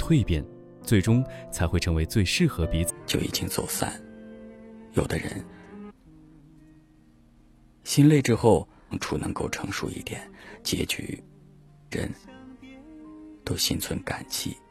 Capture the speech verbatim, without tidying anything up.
蜕变，最终才会成为最适合彼此。 就已经走散。有的人心累之后处能够成熟一点，结局人都心存感激。